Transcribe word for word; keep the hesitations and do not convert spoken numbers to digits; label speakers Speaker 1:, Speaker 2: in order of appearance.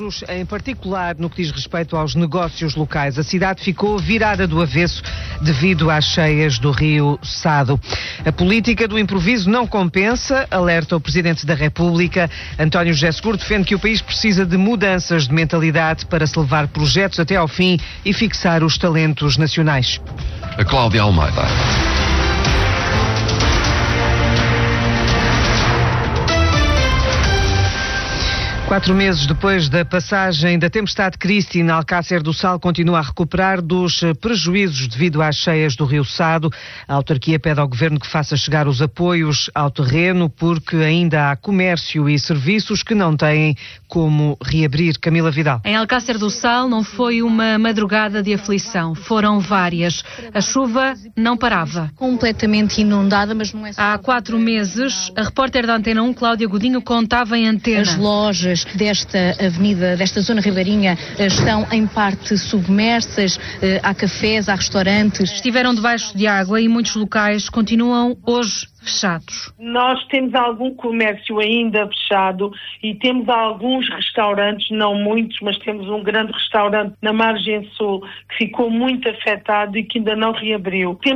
Speaker 1: Em particular, no que diz respeito aos negócios locais, a cidade ficou virada do avesso devido às cheias do rio Sado. A política do improviso não compensa, alerta o Presidente da República. António José Seguro defende que o país precisa de mudanças de mentalidade para se levar projetos até ao fim e fixar os talentos nacionais.
Speaker 2: A Cláudia Almeida.
Speaker 1: Quatro meses depois da passagem da tempestade Christine, Alcácer do Sal continua a recuperar dos prejuízos devido às cheias do rio Sado. A autarquia pede ao governo que faça chegar os apoios ao terreno, porque ainda há comércio e serviços que não têm como reabrir. Camila Vidal.
Speaker 3: Em Alcácer do Sal não foi uma madrugada de aflição, foram várias. A chuva não parava.
Speaker 4: Completamente inundada, mas não é só...
Speaker 3: Há quatro meses, a repórter da Antena um, Cláudia Godinho, contava em antena.
Speaker 4: As lojas desta avenida, desta zona ribeirinha, estão em parte submersas, há cafés, há restaurantes.
Speaker 3: Estiveram debaixo de água e muitos locais continuam hoje fechados.
Speaker 5: Nós temos algum comércio ainda fechado e temos alguns restaurantes, não muitos, mas temos um grande restaurante na margem sul que ficou muito afetado e que ainda não reabriu.